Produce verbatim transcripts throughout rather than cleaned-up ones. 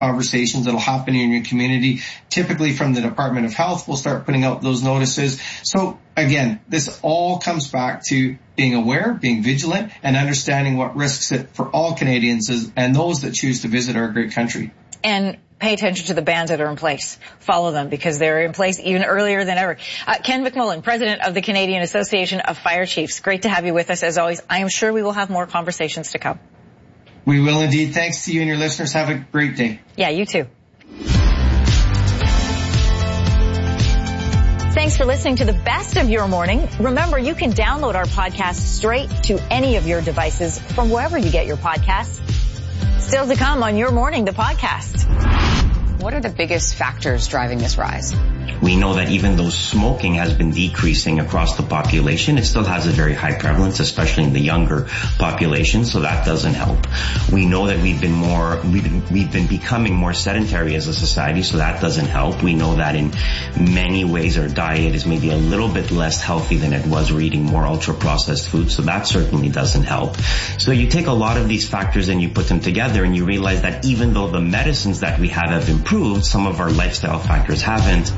conversations that'll happen in your community. Typically from the Department of Health, we'll start putting out those notices. So again, this all comes back to being aware, being vigilant, and understanding what risks it for all Canadians is, and those that choose to visit our great country. And pay attention to the bans that are in place. Follow them because they're in place even earlier than ever. Uh, Ken McMullen, president of the Canadian Association of Fire Chiefs. Great to have you with us as always. I am sure we will have more conversations to come. We will indeed. Thanks to you and your listeners. Have a great day. Yeah, you too. Thanks for listening to the best of your morning. Remember, you can download our podcast straight to any of your devices from wherever you get your podcasts. Still to come on Your Morning, the podcast. What are the biggest factors driving this rise? We know that even though smoking has been decreasing across the population, it still has a very high prevalence, especially in the younger population, so that doesn't help. We know that we've been more, we've been, we've been becoming more sedentary as a society, so that doesn't help. We know that in many ways our diet is maybe a little bit less healthy than it was. We're eating more ultra-processed food, so that certainly doesn't help. So you take a lot of these factors and you put them together and you realize that even though the medicines that we have have improved, some of our lifestyle factors haven't.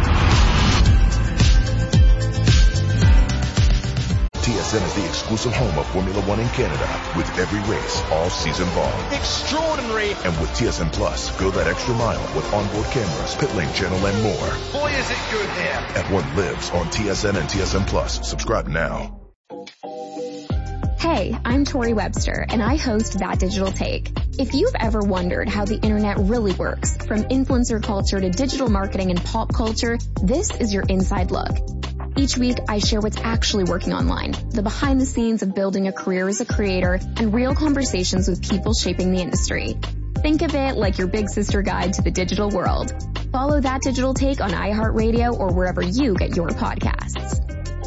T S N is the exclusive home of Formula One in Canada, with every race all season long. Extraordinary. And with T S N Plus, go that extra mile with onboard cameras, pit lane channel, and more. Boy, is it good here. F one lives on T S N and T S N Plus. Subscribe now. Hey, I'm Tori Webster, and I host That Digital Take. If you've ever wondered how the internet really works, from influencer culture to digital marketing and pop culture, this is your inside look. Each week, I share what's actually working online, the behind the scenes of building a career as a creator, and real conversations with people shaping the industry. Think of it like your big sister guide to the digital world. Follow That Digital Take on iHeartRadio or wherever you get your podcasts.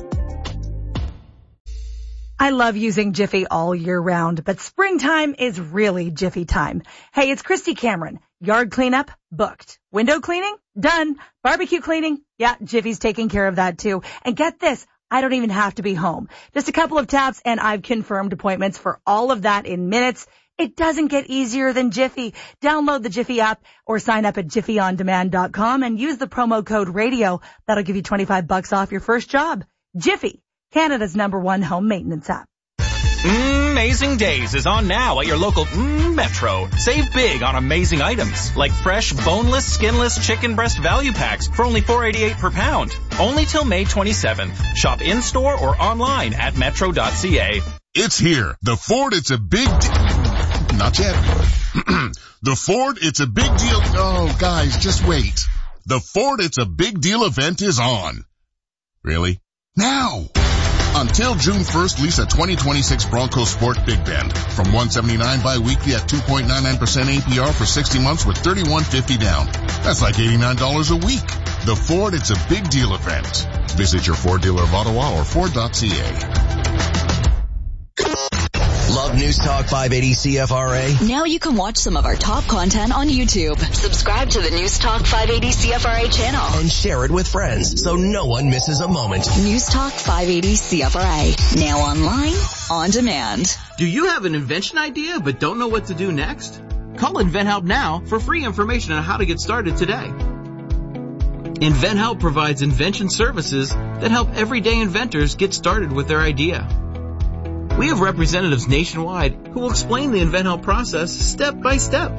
I love using Jiffy all year round, but springtime is really Jiffy time. Hey, it's Christy Cameron. Yard cleanup? Booked. Window cleaning? Done. Barbecue cleaning? Yeah, Jiffy's taking care of that too. And get this, I don't even have to be home. Just a couple of taps and I've confirmed appointments for all of that in minutes. It doesn't get easier than Jiffy. Download the Jiffy app or sign up at jiffy on demand dot com and use the promo code radio. That'll give you twenty-five bucks off your first job. Jiffy, Canada's number one home maintenance app. Amazing Days is on now at your local mm, Metro. Save big on amazing items like fresh, boneless, skinless chicken breast value packs for only four dollars and eighty-eight cents per pound. Only till May twenty-seventh. Shop in-store or online at metro dot c a. It's here. The Ford It's a Big Deal. Not yet. The Ford It's a Big Deal. Oh, guys, just wait. The Ford It's a Big Deal event is on. Really? Now. Until June first, lease a twenty twenty-six Bronco Sport Big Bend from one hundred seventy-nine dollars bi-weekly at two point nine nine percent A P R for sixty months with thirty-one fifty down. That's like eighty-nine dollars a week. The Ford It's a Big Deal event. Visit your Ford dealer of Ottawa or Ford dot c a. Love News Talk five eighty C F R A? Now you can watch some of our top content on YouTube. Subscribe to the News Talk five eighty C F R A channel. And share it with friends so no one misses a moment. News Talk five eighty C F R A. Now online, on demand. Do you have an invention idea but don't know what to do next? Call InventHelp now for free information on how to get started today. InventHelp provides invention services that help everyday inventors get started with their idea. We have representatives nationwide who will explain the InventHelp process step by step.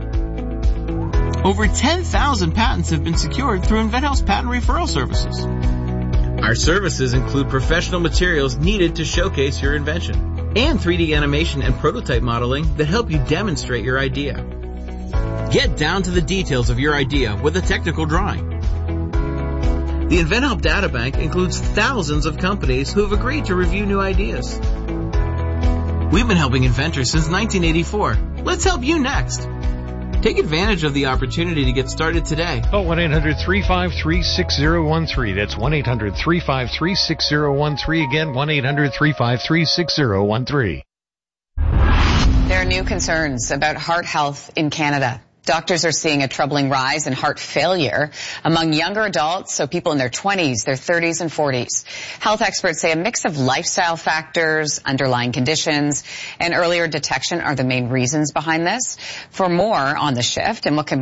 Over ten thousand patents have been secured through InventHelp's patent referral services. Our services include professional materials needed to showcase your invention and three D animation and prototype modeling that help you demonstrate your idea. Get down to the details of your idea with a technical drawing. The InventHelp Databank includes thousands of companies who have agreed to review new ideas. We've been helping inventors since nineteen eighty-four. Let's help you next. Take advantage of the opportunity to get started today. Call one eight hundred three five three six zero one three. That's one eight hundred three five three six zero one three. Again, one eight hundred three five three six zero one three. There are new concerns about heart health in Canada. Doctors are seeing a troubling rise in heart failure among younger adults, so people in their twenties, their thirties, and forties. Health experts say a mix of lifestyle factors, underlying conditions, and earlier detection are the main reasons behind this. For more on the shift and what can